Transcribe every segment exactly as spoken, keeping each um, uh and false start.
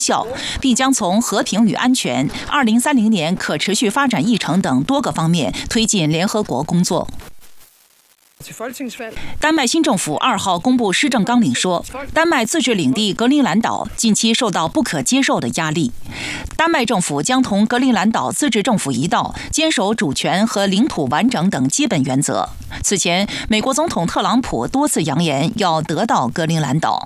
效，并将从和平与安全、二零三零年可持续发展议程等多个方面推进联合国工作。丹麦新政府二号公布施政纲领说，丹麦自治领地格陵兰岛近期受到不可接受的压力。丹麦政府将同格陵兰岛自治政府一道，坚守主权和领土完整等基本原则。此前，美国总统特朗普多次扬言要得到格陵兰岛。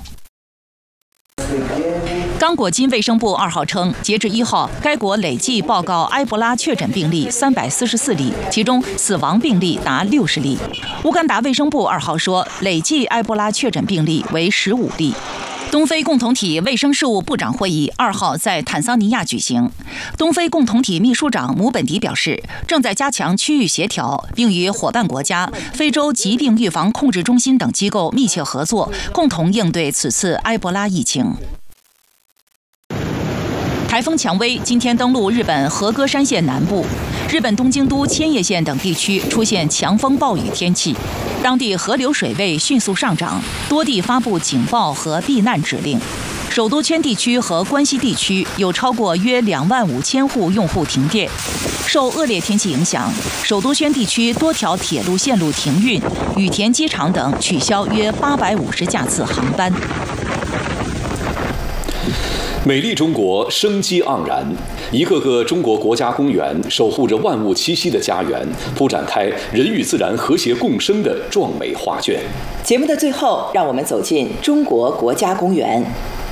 刚果金卫生部二号称，截至一号，该国累计报告埃博拉确诊病例三百四十四例，其中死亡病例达六十例。乌干达卫生部二号说，累计埃博拉确诊病例为十五例。东非共同体卫生事务部长会议二号在坦桑尼亚举行。东非共同体秘书长姆本迪表示，正在加强区域协调，并与伙伴国家、非洲疾病预防控制中心等机构密切合作，共同应对此次埃博拉疫情。台风蔷薇今天登陆日本和歌山县南部，日本东京都千叶县等地区出现强风暴雨天气，当地河流水位迅速上涨，多地发布警报和避难指令。首都圈地区和关西地区有超过约两万五千户用户停电。受恶劣天气影响，首都圈地区多条铁路线路停运，羽田机场等取消约八百五十架次航班。 美丽中国生机盎然，一个个中国国家公园守护着万物栖息的家园，铺展开人与自然和谐共生的壮美画卷。 节目的最后，让我们走进中国国家公园。